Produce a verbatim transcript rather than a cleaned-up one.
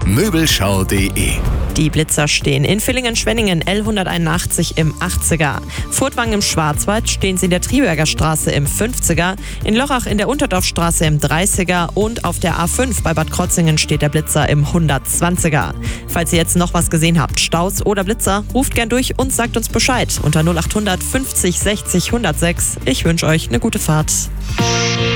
Möbelschau punkt de. Die Blitzer stehen in Villingen-Schwenningen L hunderteinundachtzig im achtziger. Furtwangen im Schwarzwald stehen sie in der Triberger Straße im fünfziger, in Lochach in der Unterdorfstraße im dreißiger und auf der A fünf bei Bad Krotzingen steht der Blitzer im hundertzwanziger. Falls ihr jetzt noch was gesehen habt, Staus oder Blitzer, ruft gern durch und sagt uns Bescheid unter null acht hundert fünfzig sechzig hundertsechs. Ich wünsche euch eine gute Fahrt.